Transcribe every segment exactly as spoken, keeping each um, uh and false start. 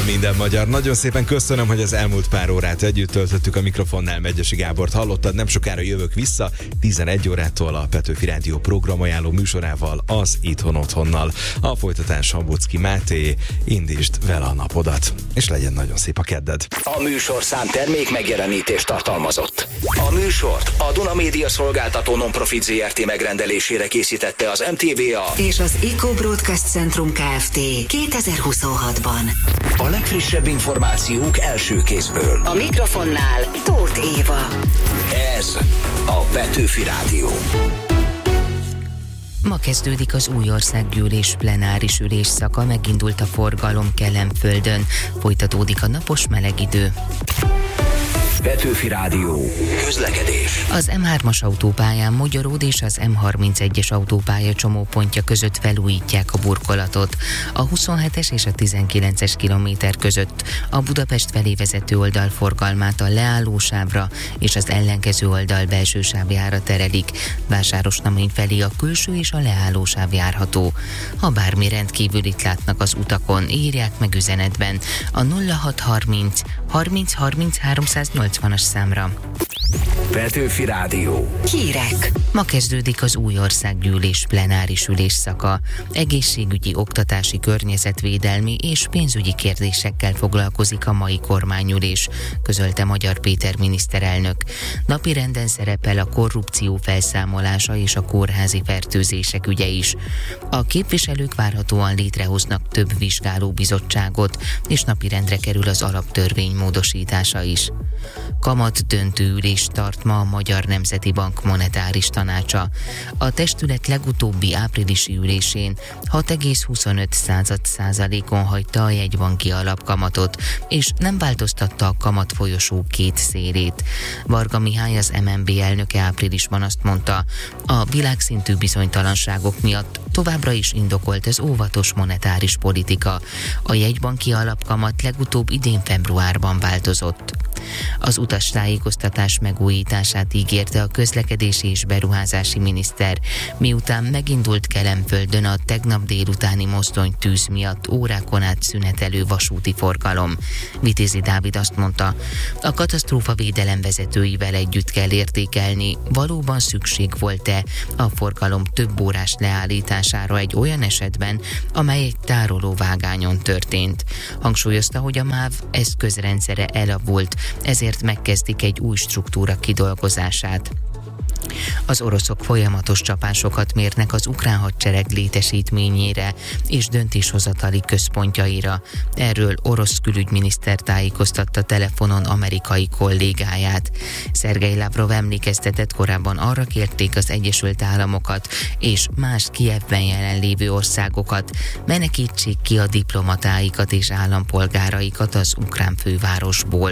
minden magyar. Nagyon szépen köszönöm, hogy az elmúlt pár órát együtt töltöttük. A mikrofonnál Megyesi Gábort hallottad. Nem sokára jövök vissza, tizenegy órától a Petőfi Rádió programajánló műsorával, az Itthon Otthonnal. A folytatás Hambocki Máté, indítsd vele a napodat, és legyen nagyon szép a kedded. A műsorszám termék megjelenítést tartalmazott. A műsort a Duna Média Szolgáltató Nonprofit zé er té megrendelésére készítette az em té vé á és az Eco Broadcast Centrum Kft. kétezer-huszonhatban. A legfrissebb információk első kézből. A mikrofonnál Tóth Éva. Ez a Petőfi Rádió. Ma kezdődik az új országgyűlés plenáris ülésszaka, megindult a forgalom Kelenföldön, folytatódik a napos meleg idő. Petőfi Rádió. Közlekedés. Az em hármas autópályán Mogyoród és az em harmincegyes autópálya csomópontja között felújítják a burkolatot. A huszonhetes és a tizenkilences kilométer között a Budapest felé vezető oldal forgalmát a leállósávra és az ellenkező oldal belső sávjára terelik. Vásárosnamény felé a külső és a leállósáv járható. Ha bármi rendkívülit látnak az utakon, írják meg üzenetben a nulla hat harminc harminc harminc háromszáznyolcvanas számra. Petőfi Rádió. Hírek. Ma kezdődik az új országgyűlés plenáris ülésszaka. Egészségügyi, oktatási, környezetvédelmi és pénzügyi kérdésekkel foglalkozik a mai kormányülés, közölte Magyar Péter miniszterelnök. Napirenden szerepel a korrupció felszámolása és a kórházi fertőzések ügye is. A képviselők várhatóan létrehoznak több vizsgálóbizottságot, és napirendre kerül az alaptörvény módosítása is. Kamat döntő ülést tart ma a Magyar Nemzeti Bank monetáris tanácsa. A testület legutóbbi áprilisi ülésén hat egész huszonöt század százalékon hagyta a jegybanki alapkamatot, és nem változtatta a kamatfolyosó két szélét. Varga Mihály, az em en bé elnöke áprilisban azt mondta, a világszintű bizonytalanságok miatt továbbra is indokolt az óvatos monetáris politika. A jegybanki alapkamat legutóbb idén februárban változott. Az utastájékoztatás megújítását ígérte a közlekedési és beruházási miniszter, miután megindult Kelenföldön a tegnap délutáni mozdonytűz miatt órákon át szünetelő vasúti forgalom. Vitézi Dávid azt mondta, a katasztrófavédelem vezetőivel együtt kell értékelni, valóban szükség volt-e a forgalom több órás leállítására egy olyan esetben, amely egy tárolóvágányon történt. Hangsúlyozta, hogy a MÁV eszközrendszere elavult, ezért megkezdik egy új struktúra kidolgozását. Az oroszok folyamatos csapásokat mérnek az ukrán hadsereg létesítményére és döntéshozatali központjaira. Erről orosz külügyminiszter tájékoztatta telefonon amerikai kollégáját. Szergej Lavrov emlékeztetett, korábban arra kérték az Egyesült Államokat és más Kijevben jelenlévő országokat, menekítsék ki a diplomatáikat és állampolgáraikat az ukrán fővárosból.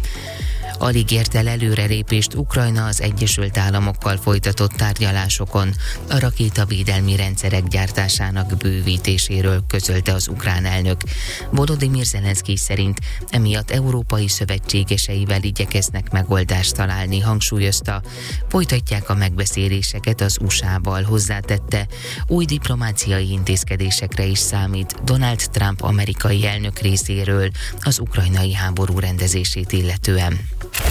Alig ért el előrelépést Ukrajna az Egyesült Államokkal folytatott tárgyalásokon a rakétavédelmi rendszerek gyártásának bővítéséről, közölte az ukrán elnök. Volodymyr Zelenszkij szerint emiatt európai szövetségeseivel igyekeznek megoldást találni, hangsúlyozta. Folytatják a megbeszéléseket az u es á-val, hozzátette. Új diplomáciai intézkedésekre is számít Donald Trump amerikai elnök részéről az ukrajnai háború rendezését illetően.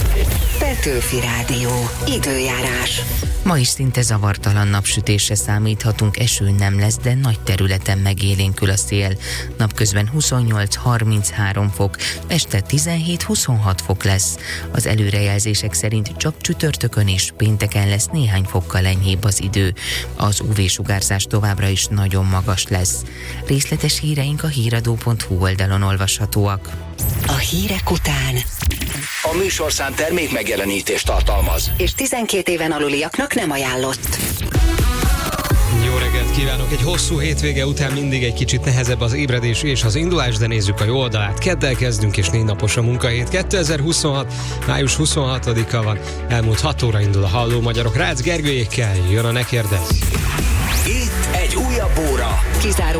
Petőfi Rádió. Időjárás. Ma is szinte zavartalan napsütésre számíthatunk, eső nem lesz, de nagy területen megélénkül a szél. Napközben huszonnyolc harminchárom fok, este tizenhét huszonhat fok lesz. Az előrejelzések szerint csak csütörtökön és pénteken lesz néhány fokkal enyhébb az idő. Az ú vé-sugárzás továbbra is nagyon magas lesz. Részletes híreink a híradó pont hú oldalon olvashatóak. A hírek után A műsorszám termék megjelenítést tartalmaz, és tizenkét éven aluliaknak nem ajánlott. Jó reggelt kívánok! Egy hosszú hétvége után mindig egy kicsit nehezebb az ébredés és az indulás, de nézzük a jó oldalát. Keddel kezdünk, és négy napos a munkahét. kétezer-huszonhat. május huszonhatodika van. Elmúlt hat óra indul a Halló Magyarok. Rácz Gergőjékkel jön a Ne kérdezz! itt egy újabb óra. Kizáró